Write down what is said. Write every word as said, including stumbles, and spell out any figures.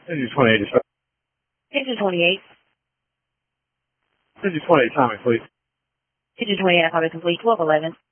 Engine twenty-eight is Engine twenty-eight. Engine twenty-eight, timing, please. Engine twenty-eight, I call it complete, twelve eleven.